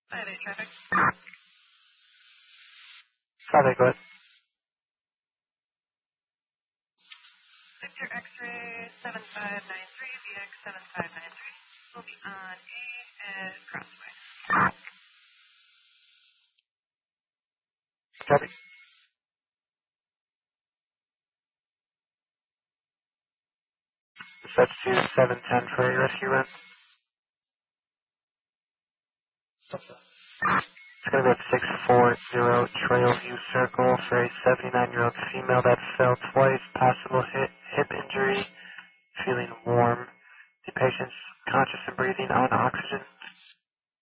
5-8 traffic. 5-8, go ahead. Victor X-ray 7593, VX 7593. We'll be on A and Crossway. Copy. That's 2710 for your rescue run. It's going to be at 640 Trailview Circle for a 79-year-old female that fell twice, possible hip injury, feeling warm. The patient's conscious and breathing on oxygen.